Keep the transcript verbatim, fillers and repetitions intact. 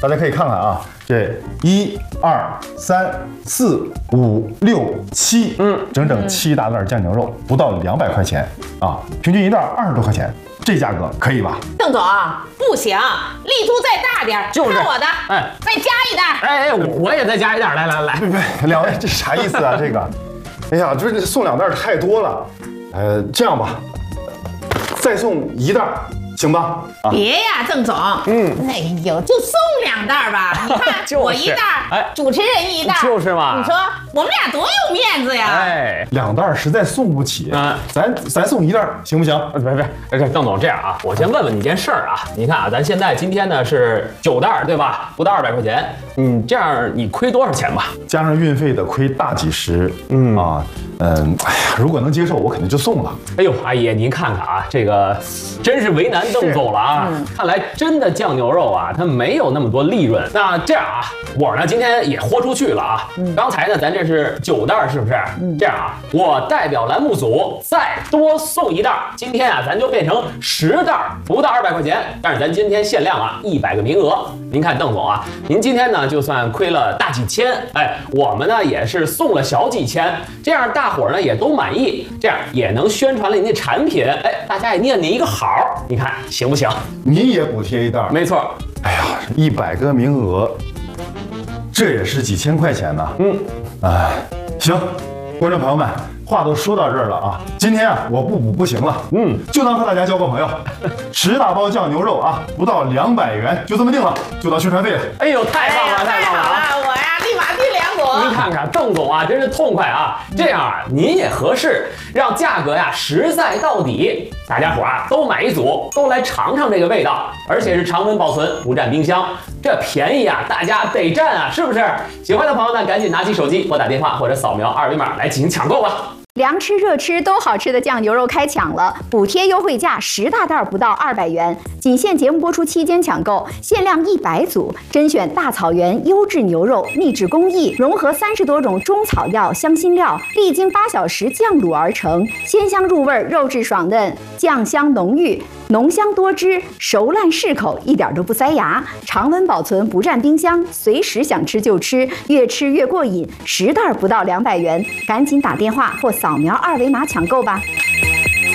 大家可以看看啊，这一二三四五六七，嗯，整整七大袋酱牛肉，不到两百块钱啊，平均一袋二十多块钱，这价格可以吧？ 邓总不行，力度再大点， 就是看我的， 哎， 再加一袋。 哎哎，我也再加一袋，来来来， 别别，两位这啥意思啊？这个，哎呀，这送两袋太多了，呃，这样吧，再送一袋。行吧， 啊、别呀，郑总，嗯，哎呦，就送两袋吧。你看，我一袋，哎，主持人一袋， 就是嘛。 你说我们俩多有面子呀！ 哎，两袋实在送不起，啊，咱咱送一袋行不行？ 别别，这邓总这样啊，我先问问你件事儿啊。你看啊，咱现在今天呢是九袋，对吧？不到二百块钱，嗯，这样你亏多少钱吧？ 加上运费的亏大几十，嗯啊，嗯，哎呀，如果能接受，我肯定就送了。 哎呦，阿姨您看看啊，这个真是为难邓总了啊！嗯、看来真的酱牛肉啊，它没有那么多利润。那这样啊，我呢今天也豁出去了啊！嗯、刚才呢咱这是九袋，是不是？嗯、这样啊，我代表栏目组再多送一袋。今天啊，咱就变成十袋，不到二百块钱。但是咱今天限量啊，一百个名额。您看邓总啊，您今天呢就算亏了大几千，哎，我们呢也是送了小几千，这样大伙儿呢也都满意，这样也能宣传了您的产品，哎，大家也念您一个好，你看行不行？ 您也补贴一袋， 没错。 哎呀，一百个名额，这也是几千块钱呢。嗯，哎，行，观众朋友们，话都说到这儿了啊，今天啊，我不补不行了。嗯，就当和大家交个朋友，十大包酱牛肉啊，不到两百元，就这么定了，就当宣传费了。 哎呦，太棒了， 太棒了！我呀，立马订两组。 您看看邓总啊，真是痛快啊！这样啊，您也合适，让价格呀实在到底。大家伙啊都买一组，都来尝尝这个味道，而且是常温保存，不占冰箱，这便宜啊，大家得占啊，是不是？喜欢的朋友呢，赶紧拿起手机拨打电话或者扫描二维码来进行抢购吧。 凉吃热吃都好吃的酱牛肉开抢了，补贴优惠价十大袋不到二百元，仅限节目播出期间抢购，限量一百组，甄选大草原优质牛肉，秘制工艺，融合三十多种中草药、香辛料，历经八小时酱卤而成，鲜香入味，肉质爽嫩，酱香浓郁，浓香多汁，熟烂适口，一点都不塞牙，常温保存，不占冰箱，随时想吃就吃，越吃越过瘾。十袋不到两百元，赶紧打电话或扫描二维码抢购吧。